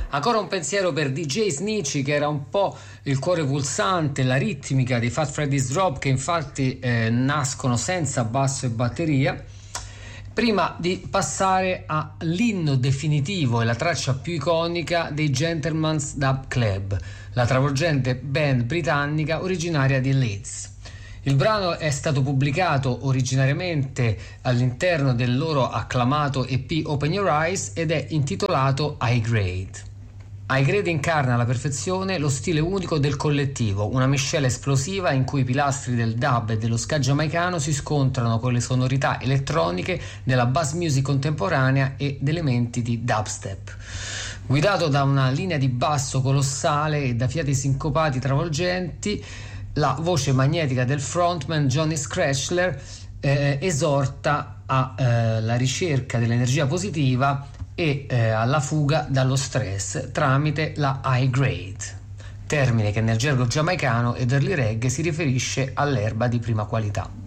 Ancora un pensiero per DJ Snitchy, che era un po' il cuore pulsante, la ritmica dei Fat Freddy's Drop, che infatti nascono senza basso e batteria. Prima di passare all'inno definitivo e la traccia più iconica dei Gentleman's Dub Club, la travolgente band britannica originaria di Leeds. Il brano è stato pubblicato originariamente all'interno del loro acclamato EP Open Your Eyes ed è intitolato High Grade. High Grade incarna alla perfezione lo stile unico del collettivo, una miscela esplosiva in cui i pilastri del dub e dello ska giamaicano si scontrano con le sonorità elettroniche della bass music contemporanea ed elementi di dubstep. Guidato da una linea di basso colossale e da fiati sincopati travolgenti, la voce magnetica del frontman Johnny Scratchler esorta alla ricerca dell'energia positiva e alla fuga dallo stress tramite la high grade, termine che nel gergo giamaicano ed early reggae si riferisce all'erba di prima qualità.